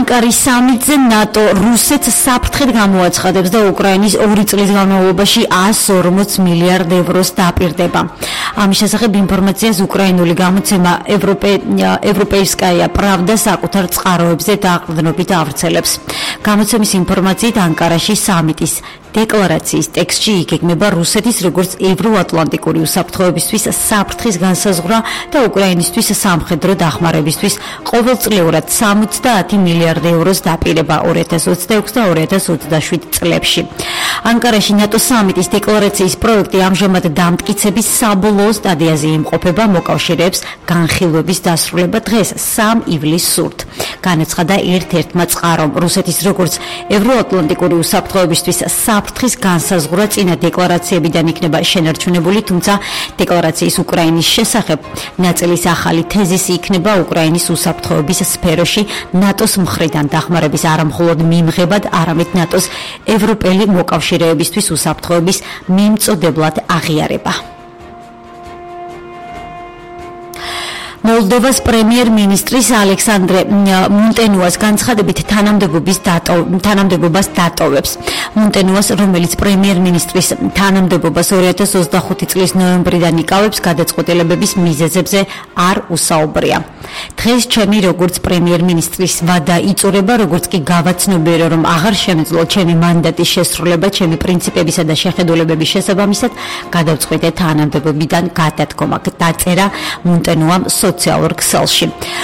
ანკარის სამიტზე ნატო რუსეთს საფრთხედ გამოაცხადებს და უკრაინის 2 წლის განმავლობაში 140 მილიარდ ევროს დაპირდება. ამის შესახებ ინფორმაციას უკრაინული გამოცემა ევროპეისკაია პრავდა საკუთარ წყაროებზე დაყრდნობით ავრცელებს. გამოცემის ინფორმაციით ანკარაში სამიტის დეკლარაციის ტექსტში იგეგმება რუსეთის როგორც ევროატლანტიკური უსაფრთხოებისთვის საფრთხის განსაზღვრა და უკრაინისთვის სამხედრო დახმარებისთვის ყოველწლიურად 70 მილიარდ ევროს დაპირება 2026 და 2027 წლებში. ანკარაში ნატო სამიტის დეკლარაციის პროექტი ამჟამად დამტკიცების საბოლოო სტადიაზე იმყოფება, მოკავშირეებს განხილვების დასრულება დღეს 3 ივლისს სურთ. განაცხადა ერთ-ერთმა წყარომ რუსეთის როგორც ევროატლანტიკური უსაფრთხოებისთვის საფრთხის განსაზღვრა წინა დეკლარაციებიდან იქნება შენარჩუნებული, თუმცა დეკლარაციის უკრაინის შესახებ ნაწილის ახალი თეზისი იქნება უკრაინის უსაფრთხოების სფეროში ნატოს მხრიდან დახმარების არამხოლოდ მიმღებად, არამედ ნატოს ევროპელი მოკავშირეებისთვის უსაფრთხოების მიმწოდებლად აღიარება. მოლდოვას პრემიერ-მინისტრის ალექსანდრე მონტენუას განცხადებით თანამდებობას დატოვებს. მონტენუას, რომელიც პრემიერ-მინისტრის თანამდებობას 2025 წლის ნოემბრიდან იკავებს, გადაწყვეტილებების მიზეზებზე არ უსაუბრია. დღეს ჩემი როგორც პრემიერ-მინისტრის ვადა იწურება, როგორც კი გავაცნობიერო, რომ აღარ შემეძლო ჩემი მანდატის შესრულება, ჩემი პრინციპებისა და შეხედულებების შესაბამისად, გადავწყვიტე თანამდებობიდან გადადგომა, დაწერა მონტენუამ სოციალურ ქსელში.